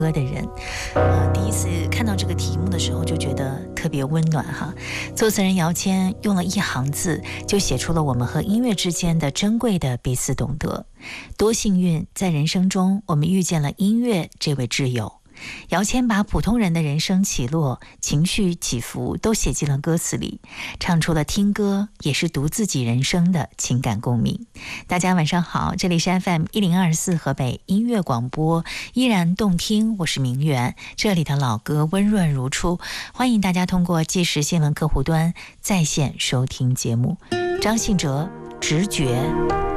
歌的人，第一次看到这个题目的时候就觉得特别温暖哈。作词人姚谦用了一行字就写出了我们和音乐之间的珍贵的彼此懂得。多幸运，在人生中我们遇见了音乐这位挚友。姚谦把普通人的人生起落、情绪起伏都写进了歌词里，唱出了听歌也是读自己人生的情感共鸣。大家晚上好，这里是 FM1024 河北音乐广播，依然动听，我是明媛，这里的老歌温润如初，欢迎大家通过即时新闻客户端在线收听节目。张信哲，直觉。